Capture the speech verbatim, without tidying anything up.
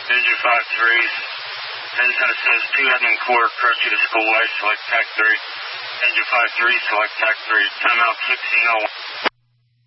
Engine five three. Antenna says two heading core, approaching to schoolway, select tack three. Engine five three, select tack three. Timeout sixteen oh one.